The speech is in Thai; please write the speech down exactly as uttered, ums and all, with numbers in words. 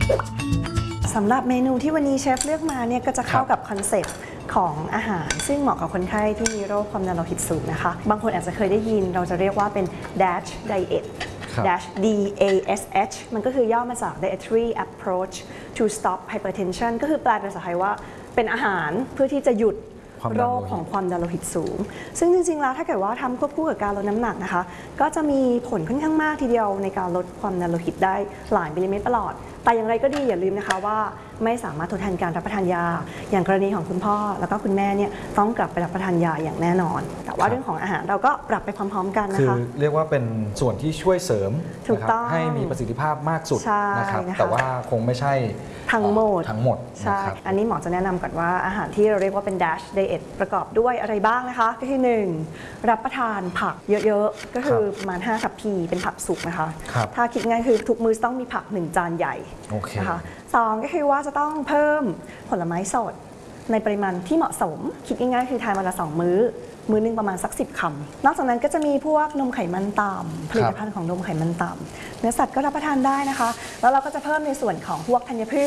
สำหรับเมนูที่วันนี้เชฟเลือกมาเนี่ยก็จะเข้ากับคอนเซ็ปต์ของอาหารซึ่งเหมาะกับคนไข้ที่มีโรคความดันโลหิตสูงนะคะบางคนอาจจะเคยได้ยินเราจะเรียกว่าเป็น DASH diet DASH D A S H มันก็คือย่อมาจาก Dietary Approach to Stop Hypertension ก็คือแปลเป็นภาษาไทยว่าเป็นอาหารเพื่อที่จะหยุดโรคของความดันโลหิตสูงซึ่งจริงๆแล้วถ้าเกิดว่าทำควบคู่กับการลดน้ำหนักนะคะก็จะมีผลค่อนข้างมากทีเดียวในการลดความดันโลหิตได้หลายมิลลิเมตรตลอดแต่อย่างไรก็ดีอย่าลืมนะคะว่าไม่สามารถทดแทนการรับประทานยาอย่างกรณีของคุณพ่อแล้วก็คุณแม่เนี่ยต้องกลับไปรับประทานยาอย่างแน่นอนแต่ว่าเรื่องของอาหารเราก็ปรับไปพร้อมๆกันนะคะคือเรียกว่าเป็นส่วนที่ช่วยเสริมนะครับให้มีประสิทธิภาพมากสุดนะครับแต่ว่าคงไม่ใช่ทั้งหมดทั้งหมดใช่อันนี้หมอจะแนะนำก่อนว่าอาหารที่เราเรียกว่าเป็น DASH diet ประกอบด้วยอะไรบ้างนะคะก็คือหนึ่งรับประทานผักเยอะๆก็คือประมาณห้าทัพพีเป็นผักสุกนะคะถ้าคิดง่ายคือทุกมื้อต้องมีผักหนึ่งจานใหญ่นะคะสองก็คือว่าจะต้องเพิ่มผลไม้สดในปริมาณที่เหมาะสมคิดง่ายๆคือทานวันละสองมื้อมื้อนึงประมาณสักสิบคำนอกจากนั้นก็จะมีพวกนมไขมันต่ำผลิตภัณฑ์ของนมไขมันต่ำเนื้อสัตว์ก็รับประทานได้นะคะแล้วเราก็จะเพิ่มในส่วนของพวกธัญพื